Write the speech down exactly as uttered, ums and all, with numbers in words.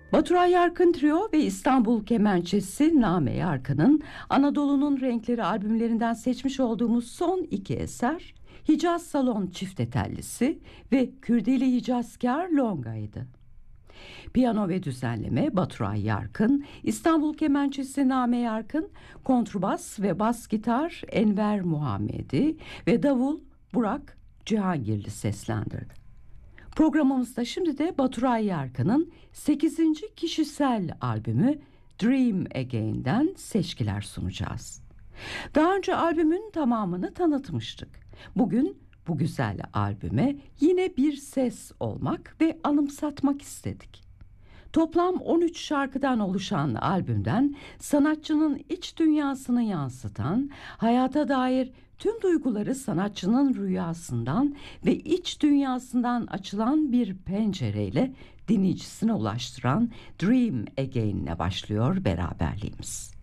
Baturay Yarkın Trio ve İstanbul Kemençesi Name Yarkın'ın Anadolu'nun Renkleri albümlerinden seçmiş olduğumuz son iki eser Hicaz Salon Çiftetellisi ve Kürdili Hicazkar Longa'ydı. Piyano ve düzenleme Baturay Yarkın, İstanbul Kemençesi Name Yarkın, kontrbas ve bas gitar Enver Muhammedi ve davul Burak Cihangirli seslendirdi. Programımızda şimdi de Baturay Yarkın'ın sekizinci kişisel albümü Dream Again'den seçkiler sunacağız. Daha önce albümün tamamını tanıtmıştık. Bugün bu güzel albüme yine bir ses olmak ve anımsatmak istedik. Toplam on üç şarkıdan oluşan albümden sanatçının iç dünyasını yansıtan, hayata dair tüm duyguları sanatçının rüyasından ve iç dünyasından açılan bir pencereyle dinleyicisine ulaştıran Dream Again'le başlıyor beraberliğimiz.